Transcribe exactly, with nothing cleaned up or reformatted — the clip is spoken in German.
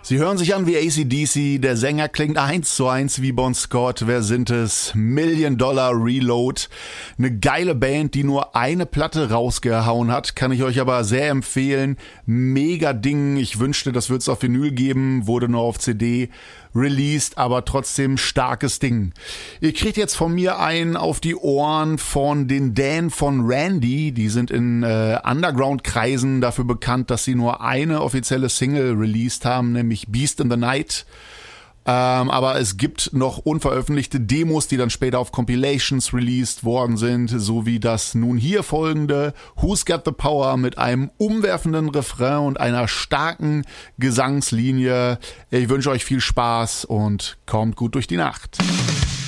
Sie hören sich an wie A C D C, der Sänger klingt eins zu eins wie Bon Scott. Wer sind es? Million Dollar Reload. Eine geile Band, die nur eine Platte rausgehauen hat, kann ich euch aber sehr empfehlen. Mega Ding, ich wünschte, das würde es auf Vinyl geben, wurde nur auf C D released, aber trotzdem starkes Ding. Ihr kriegt jetzt von mir einen auf die Ohren von den Dan von Randy. Die sind in äh, Underground-Kreisen dafür bekannt, dass sie nur eine offizielle Single released haben, nämlich Beast in the Night. Ähm, aber es gibt noch unveröffentlichte Demos, die dann später auf Compilations released worden sind, so wie das nun hier folgende Who's Got the Power mit einem umwerfenden Refrain und einer starken Gesangslinie. Ich wünsche euch viel Spaß und kommt gut durch die Nacht.